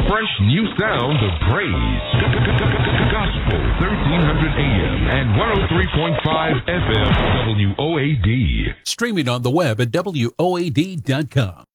fresh new sound of praise. Gospel 1300 AM and 103.5 FM WOAD. Streaming on the web at WOAD.com.